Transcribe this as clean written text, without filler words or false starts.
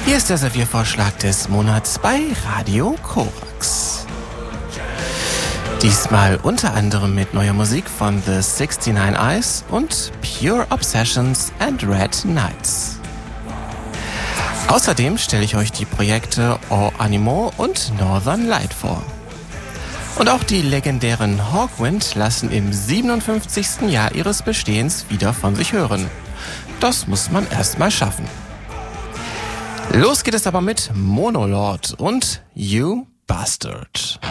Hier ist der Serviervorschlag des Monats bei Radio Korax. Diesmal unter anderem mit neuer Musik von The 69 Eyes und Pure Obsessions and Red Nights. Außerdem stelle ich euch die Projekte O Animo und Northern Light vor. Und auch die legendären Hawkwind lassen im 57. Jahr ihres Bestehens wieder von sich hören. Das muss man erstmal schaffen. Los geht es aber mit Monolord und You Bastard.